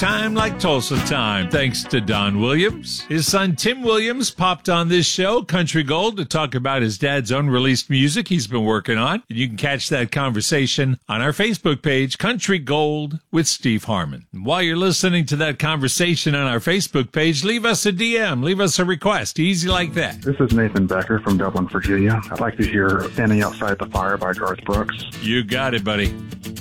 Time like Tulsa time, thanks to Don Williams. His son Tim Williams popped on this show, Country Gold, to talk about his dad's unreleased music he's been working on. And you can catch that conversation on our Facebook page, Country Gold with Steve Harmon. And while you're listening to that conversation on our Facebook page, leave us a DM, leave us a request, easy like that. This is Nathan Becker from Dublin, Virginia. I'd like to hear Standing Outside the Fire by Garth Brooks. You got it, buddy.